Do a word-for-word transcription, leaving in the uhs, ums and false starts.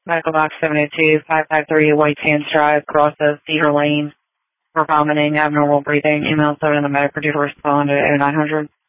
Medical Box seven oh two, five five three White Sands Drive, Carrossa, Cedar Lane, for vomiting, abnormal breathing. Email seven in the medic, ready to respond at oh nine hundred.